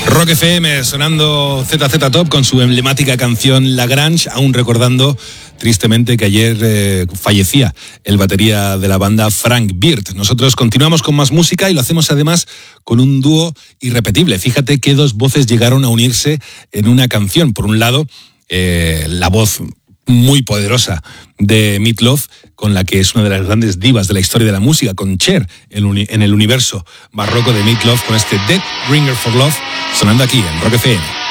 Rock FM sonando ZZ Top con su emblemática canción La Grange, aún recordando tristemente que ayer fallecía el batería de la banda Frank Beard. Nosotros continuamos con más música y lo hacemos además con un dúo irrepetible. Fíjate qué dos voces llegaron a unirse en una canción. Por un lado, la voz muy poderosa de Meat Loaf, con la que es una de las grandes divas de la historia de la música, con Cher en el universo barroco de Meat Loaf, con este Dead Ringer for Love, sonando aquí en Rock FM.